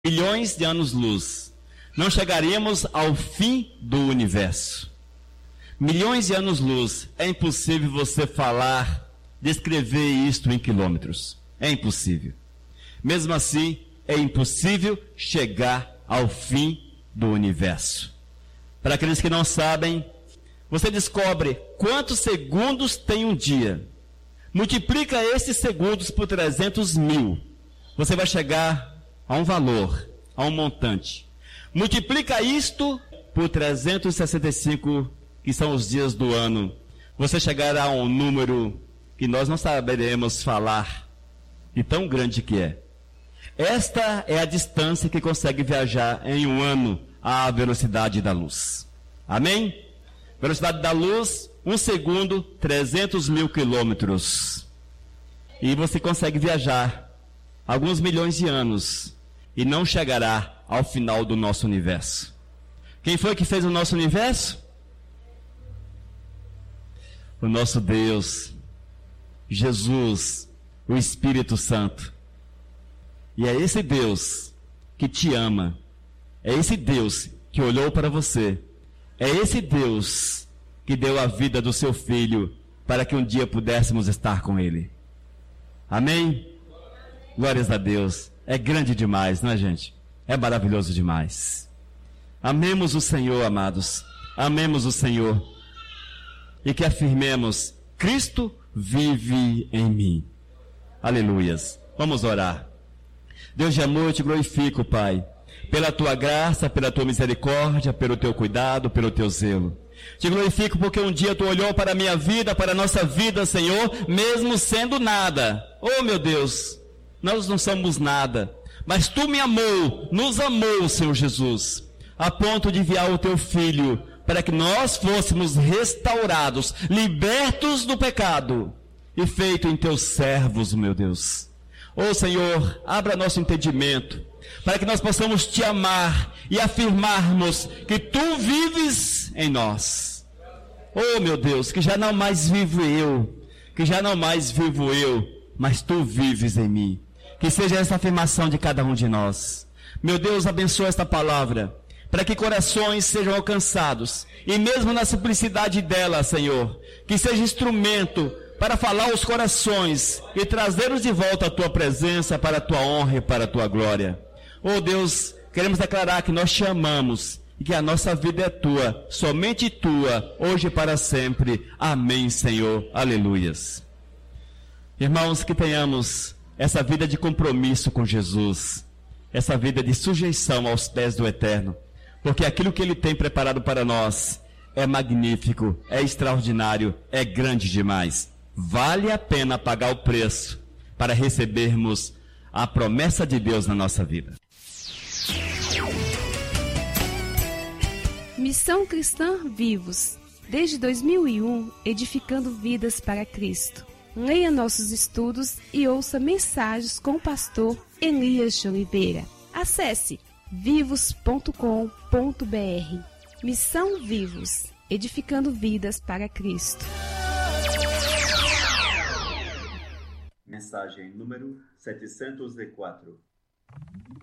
milhões de anos-luz, não chegaríamos ao fim do universo. Milhões de anos-luz, é impossível você falar, descrever isto em quilômetros. É impossível. Mesmo assim, é impossível chegar ao fim do universo. Para aqueles que não sabem, você descobre quantos segundos tem um dia. Multiplica esses segundos por 300 mil. Você vai chegar a um valor, a um montante. Multiplica isto por 365, que são os dias do ano. Você chegará a um número que nós não saberemos falar, de tão grande que é. Esta é a distância que consegue viajar em um ano à velocidade da luz. Amém? Velocidade da luz, 1 segundo, 300 mil quilômetros. E você consegue viajar alguns milhões de anos e não chegará ao final do nosso universo. Quem foi que fez o nosso universo? O nosso Deus, Jesus, o Espírito Santo. E é esse Deus que te ama. É esse Deus que olhou para você. É esse Deus que deu a vida do seu Filho para que um dia pudéssemos estar com Ele. Amém? Glórias a Deus. É grande demais, não é, gente? É maravilhoso demais. Amemos o Senhor, amados. Amemos o Senhor. E que afirmemos: Cristo vive em mim. Aleluias. Vamos orar. Deus de amor, eu te glorifico, Pai, pela tua graça, pela tua misericórdia, pelo teu cuidado, pelo teu zelo. Te glorifico porque um dia tu olhou para a minha vida, para a nossa vida, Senhor, mesmo sendo nada. Oh, meu Deus, nós não somos nada, mas tu me amou, nos amou, Senhor Jesus, a ponto de enviar o teu Filho, para que nós fôssemos restaurados, libertos do pecado e feitos em teus servos, meu Deus. Oh, Senhor, abra nosso entendimento, para que nós possamos te amar e afirmarmos que tu vives em nós. Oh, meu Deus, que já não mais vivo eu, mas tu vives em mim. Que seja essa afirmação de cada um de nós. Meu Deus, abençoa esta palavra, para que corações sejam alcançados, e mesmo na simplicidade dela, Senhor, que seja instrumento para falar aos corações e trazê-los de volta à tua presença, para a tua honra e para a tua glória. Oh Deus, queremos declarar que nós te amamos e que a nossa vida é tua, somente tua, hoje e para sempre. Amém, Senhor. Aleluias. Irmãos, que tenhamos essa vida de compromisso com Jesus, essa vida de sujeição aos pés do Eterno, porque aquilo que Ele tem preparado para nós é magnífico, é extraordinário, é grande demais. Vale a pena pagar o preço para recebermos a promessa de Deus na nossa vida. Missão Cristã Vivos, desde 2001, edificando vidas para Cristo. Leia nossos estudos e ouça mensagens com o pastor Elias de Oliveira. Acesse vivos.com.br. Missão Vivos, edificando vidas para Cristo. Mensagem número 704.